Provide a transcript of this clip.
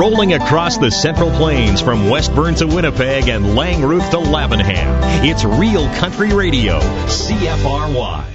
rolling across the Central Plains from Westburn to Winnipeg and Langroof to Lavenham. It's Real Country Radio, CFRY.